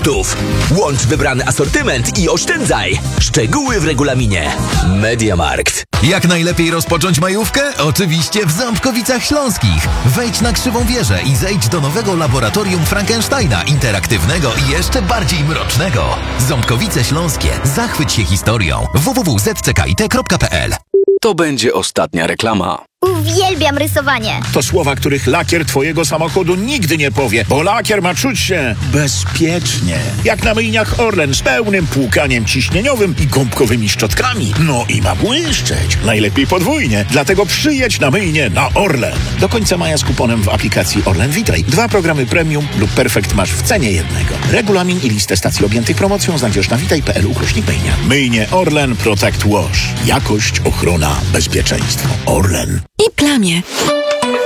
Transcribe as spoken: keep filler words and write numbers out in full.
produktów. Łącz wybrany asortyment i oszczędzaj. Szczegóły w regulaminie. MediaMarkt. Jak najlepiej rozpocząć majówkę? Oczywiście w Ząbkowicach Śląskich. Wejdź na Krzywą Wieżę i zejdź do nowego laboratorium Frankensteina, interaktywnego i jeszcze bardziej mrocznego. Ząbkowice Śląskie. Zachwyć się historią. w w w kropka z c k i t kropka p l. To będzie ostatnia reklama. Uwielbiam rysowanie. To słowa, których lakier twojego samochodu nigdy nie powie, bo lakier ma czuć się bezpiecznie. Jak na myjniach Orlen z pełnym płukaniem ciśnieniowym i gąbkowymi szczotkami. No i ma błyszczeć. Najlepiej podwójnie. Dlatego przyjedź na myjnię na Orlen. Do końca maja z kuponem w aplikacji Orlen Witaj. Dwa programy premium lub perfekt masz w cenie jednego. Regulamin i listę stacji objętych promocją znajdziesz na witaj kropka p l ukośnik myjnia. Myjnie Orlen Protect Wash. Jakość, ochrona, bezpieczeństwo. Orlen. I plamie.